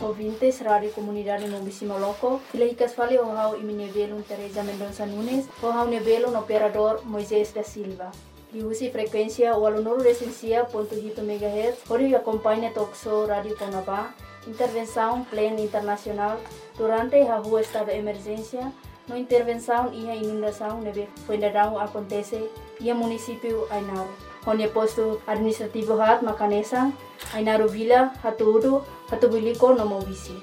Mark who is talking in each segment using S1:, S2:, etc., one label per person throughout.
S1: ouvintes, Rádio Comunidade Mobisima Loco. Filahicas fali o hau iminebelo Teresa Mendonça Nunes, o hau nebelo no operador Moisés da Silva. Diusi frequência 89,5 MHz, onde acompanha Toxo Rádio Conabá, intervenção plena internacional durante a rua estado de emergência, no intervenção e a inundação neve fuendarão acontece e a município Ainaro. Onde posto administrativo hat Macanesa, Ainaro Vila, Hatuudo, Hatubiliko no Mobisi.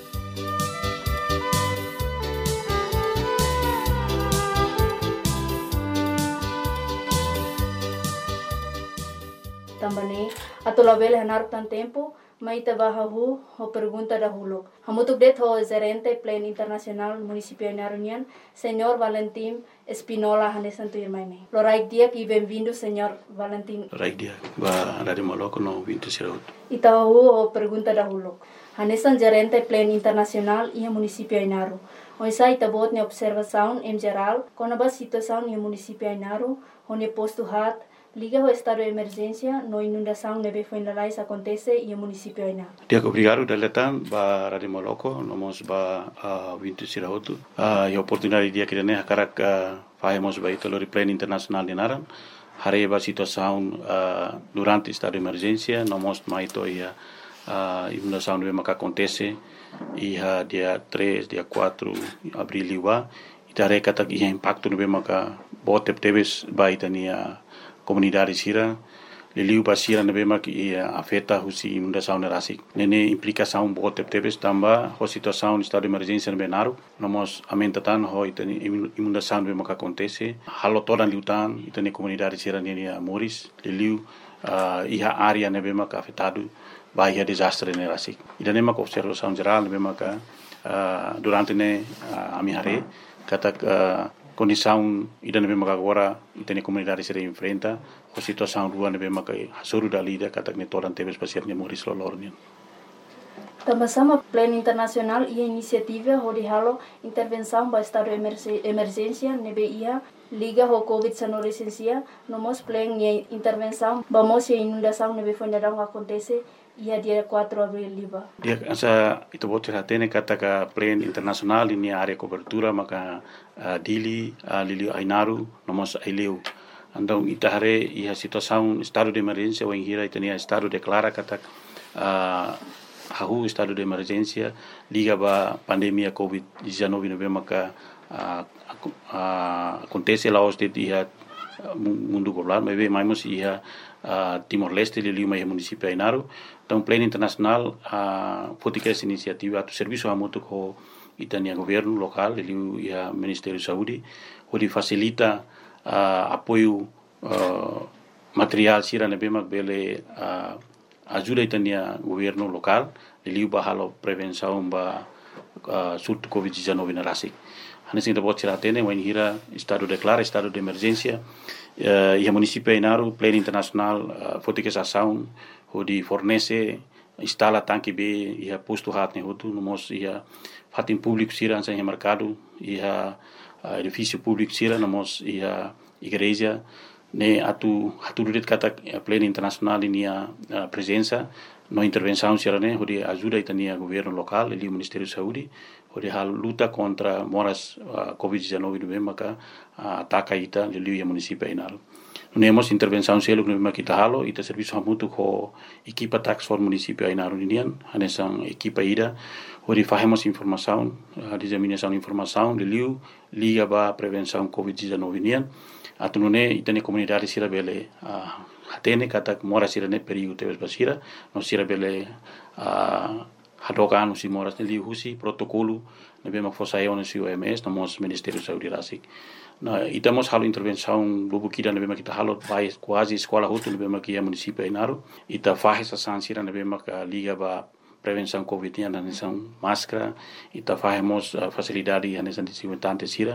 S1: Também, ato label hanar tan tempo, mai tabahahu ho pergunta dahulu. Hamutuk det ho gerente Plan Internacional Municipio Ainarunian, Senhor Valentim Espinola Hanesanto Irmaine. Loraik dia e bem-vindo, Senhor Valentim.
S2: Loraik dia, ba Rádio Moloco no 20
S1: Itahu ho pergunta dahulu. Hanesan gerente Plan Internacional e Municipio Ainaru. Oisa itabot ne observação em geral, com a situação no município Ainaru, onde posto hat liga ao estado de emergência, no inundação neve fuendarais acontece e o município Aina.
S2: Dia obrigado daletan ba Rádio Moloco, nomos ba 20 sirahotu. E oportunidade dia que ne hakarak fazemos ba italo Plan Internacional de Naran. Hare ba situação durante estado de emergência, nomos maito ia inundação neve maka acontece e dia 3, dia 4 abril liwa. Itare kata ia impacto neve maka botep teves ba itania comunidade sira liliu basira nebe mak afeta husi inundação nerasik nene implicação bote tebes tamba ho situação estado de emergência nebe naru nomos amentatan ho itani inundação nebe mak acontece halo todan liutan itani comunidade sira nene moris liliu iha área nebe mak afetado bahia desastre nerasik idane mak observação geral nebe mak durante ne amihare kata condição ida nebe maka agora itene comunidade se enfrenta a situação rua nebe maka hasuru dalida katak ne toran tebes pasirnya moris lolornian.
S1: Também Plano Internacional e a iniciativa de halo intervenção para estado de emergência nebe ia liga ao Covid-19 licencia nomos plano e intervenção vamos a inundação nebe fuendarão acontece ia dia 4 abril liba.
S2: Dia asa itu bocor hatene kata ka Plan Internacional ini area cobertura maka dili lili Ainaru nomos aileu. Andau itahare ia situação estado de emergência ou hira itania estado declara kata hahu estado de emergência liga ba pandemia Covid-19 nebe maka acontece lá os de ia mundo global mas mais ia Timor-Leste lili mai município Ainaru. Então, Plano Internacional fotica essa iniciativa do serviço a muito com itania governo local, ele e a Ministério da Saúde, onde facilita apoio material sira nebe mak bele ajuda itania governo local, ele bahalo prevenção ba surto Covid-19 na rasik. Hanesin da bot tene wen hira estado declara estado de emergência e a município Ainaru Plano Internacional fotica essa ação onde fornece instala tanque B e a posto hat ne hotu nomos ia fatin público sira em mercado e a edifício público sira nomos ia igreja ne atu det kata Plano Internacional inia presença no intervenção sira ne onde ajuda itania governo local e o Ministério da Saúde onde a luta contra moras Covid-19 no maka ataca ita lili a município Ainaru. Nemos intervenção selo no makita halo ita serviço hamutu ko equipa tax for município Ainaru ninian hanesan equipa ida onde fazemos informação disseminação de informação lili liga ba prevenção Covid-19 ninian atunune itane comunidade sira bele hatene kata mora sira ne perigo tebes basira no sira bele hadokan si moras ne liusi protocolo nebe mak fosayon si OMS nomos Ministério da Saúde rasik na itamos halo intervenção lubu kida nebe mak kita halo vai quase escola hotu nebe mak ia município Ainaru ita faz essa sansira nebe mak liga ba prevenção Covid na nação máscara ita fazemos facilidade hanesan desinfetante sira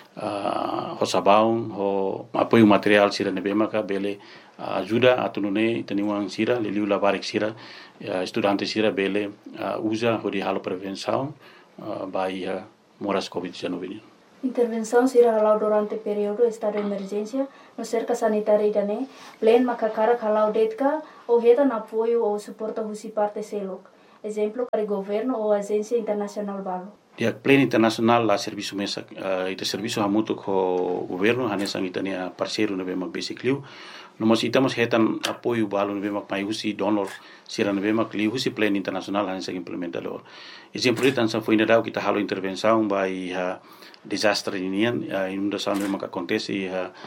S2: ho sabão ho apoio material sira nebe mak bele ajuda atunune itaniwang sira liliu labarik sira estudante sira bele usa hodi halo prevenção bahia moras Covid-19.
S1: Intervenção será halau durante período estado de emergência no cerca sanitária idane plan makakara halau detka ou heta na apoio ou suporta husi parte selok exemplo para governo ou agência internacional balo.
S2: Dia pleno internasional la serviço mesa ita serviço hamutu ko governo hanesang itania parceiro na bemak basic liu nomos itamos hetan apoio balo na bemak mai husi donor sira na bemak liu husi pleno internasional hanesang implementador exemplo itan sa foi indau kita halo intervenção by desastre inian inundação na bemak acontece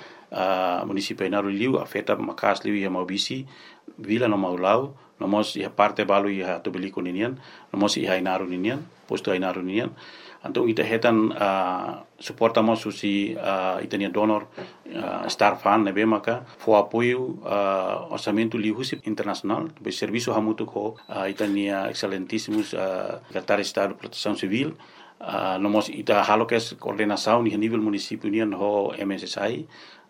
S2: município Inaru liu afeta makas liu ia maubisi vila no maulau nomos ia parte balo ia tobeliko ninian nomos ia Inaru ninian posto Inaru ninian então ita hetan suportamos susi itania donor star fan nebe maka fo apoio orçamento liu internacional be serviço hamutu ko itania excelentíssimos secretário de estado de proteção civil nomos ita halo kes coordenação ni nível município nian ho MSSI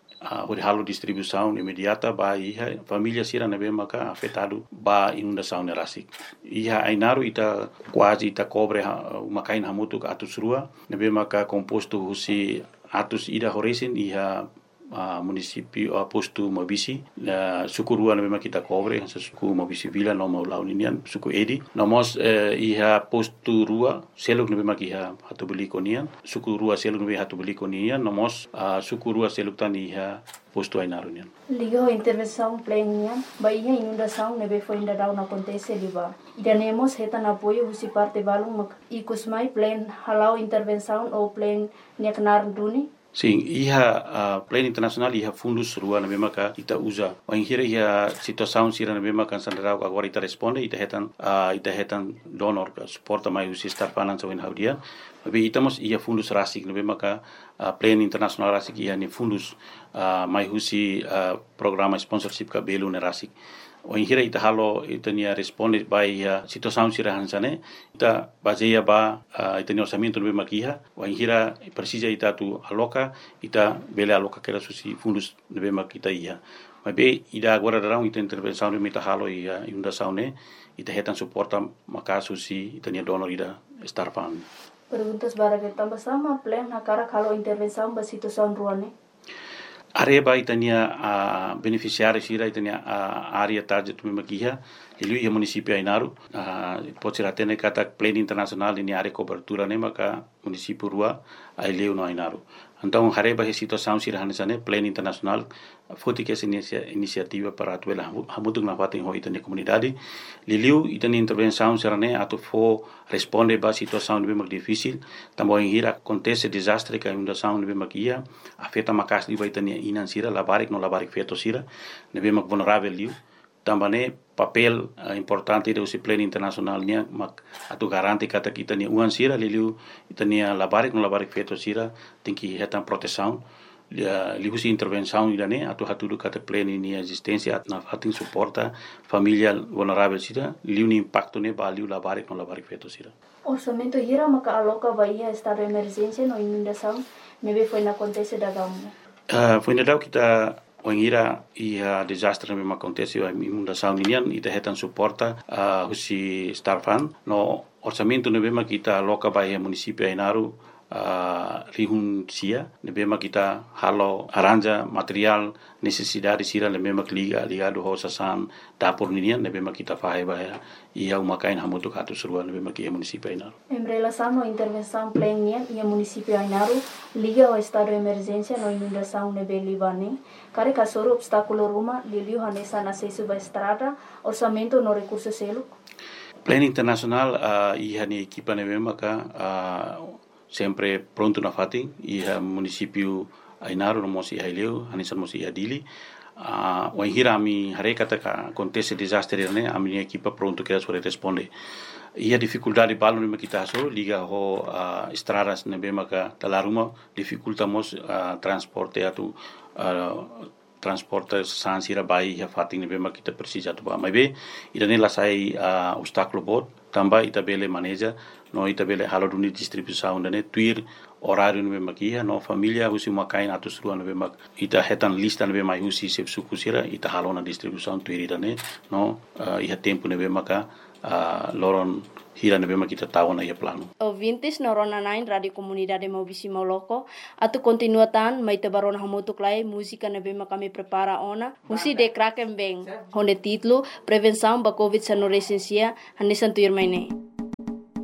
S2: o halo distribuição imediata ba iha família sira nebe maka afetado ba inundação nerasik iha Inaru ita quase ita cobre makain hamutu atusrua nebe maka composto husi atus ida horesin iha município posto Mabisi suku rua nebe maka kita cobre suku Mabisi vila no mau ninian suku edi nomos iha posto rua seluk nebe maka iha hatubeliko nian suku rua seluk nebe hatubeliko nian nomos suku rua seluk tan iha posto Inaru nian
S1: ligo intervenção plena ba iha inundação nebe foi ainda não acontece liba idanemos hetan apoio husi parte balung ikusmai plan halau intervenção ou plan niaknar duni.
S2: Sim, iha pleno internasional iha fundus rua na memaka ita usa. Wanghira iha situação sira na memaka sandarau agora ita responde ita hetan donor suporta mai usi star finance wen haudia. Tapi itamos iha fundus rasik na memaka pleno internasional rasik iha ni fundus mai usi programa sponsorship ka belu na rasik. Wanghira ita halo ita nia responde by situação sira hansane ita baseia ba ita ni orçamento no makiha wanghira precisa ita tu aloca ita bele aloca que era susi fundos no makita ia mas be ida agora darão ita intervenção no mita halo ia inundação ne ita hetan suporta maka susi ita nia donor ida star fund.
S1: Perguntas bara que tambah sama plan na cara kalau intervenção ba situação ruane.
S2: Areba itania beneficiário sira itania área target tu makiha ele ia município Inaru pode ser até kata pleno internacional ini área cobertura ne maka município rua ai no Inaru então areba a situação sira hanesane pleno internacional foi que essa iniciativa para atuela hamutuk na fatin ho itania comunidade liliu itania intervenção sira ne atu fo responde ba situação de bem difícil também hira acontece desastre que inundação de bem makia afeta makas di itania inan sira labarik no labarik feto sira ne bem vulnerável liu também papel importante do pleno internacional nia mak atu garanti kata kita ni uan sira liliu itania labarik no labarik feto sira tem que hetan proteção liu si intervenção idane atu hatudu kata pleno ni existência na fatin suporta família vulnerável sira liu ni impacto ne value labarik no labarik feto sira
S1: orçamento hira maka aloca bahia estado de emergência no inundação nebe foi na acontece da gamu
S2: foi na kita wangira ia desastre me acontece a inundação inian ita hetan suporta husi star fund no orçamento ne bema kita loka bahia município Inaru rihun sia ne bema kita halo aranja material necessidade sira ne bema ligado hosasan dapur inian ne bema kita fahe bahia ia umakain hamutu katu serua ne bema kia município Inaru
S1: em relação à intervenção plena ia município Inaru liga ao estado de emergência no inundação ne belibane care kasoro obstáculo ruma liliu hanesa na acesso ba estrada orçamento no recurso selo
S2: plano internacional ia ni equipa ne bema ka sempre pronto na fatin iha município Inaru no mosi haileu hanisan mosi adili wanghira ami harekata ka acontece desastre ne ami equipa pronto que sore responde ia dificuldade balo ne kita so liga ho estradas ne bema ka talaruma dificultamos transporte atu transporte sansira bai ya fatin ne bema kita precisa tu ba mai ida ne la sai obstáculo bot tamba ita bele maneja no ita bele halo duni distribuição ne tuir horário no bema kia no família husi makain atus rua no bema ita hetan lista no bema husi sep suku sira ita halo na distribuição tuir ida ne no iha tempo no bema ka loron hira na bema kita tahu na ia plano.
S1: Ouvintes na Rona 9 Radio Comunidade Maubisi Moloko, atu continuatan mai te barona hamutuk lai música na bema kami prepara ona, husi de kraken beng, honde titlo prevenção ba COVID sa no resensia, hanesan tuir mai ne.